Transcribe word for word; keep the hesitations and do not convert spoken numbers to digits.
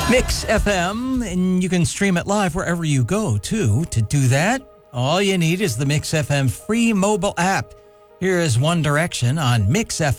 Mix F M, and you can stream it live wherever you go, too. To do that, all you need is the Mix F M free mobile app. Here is One Direction on Mix F M.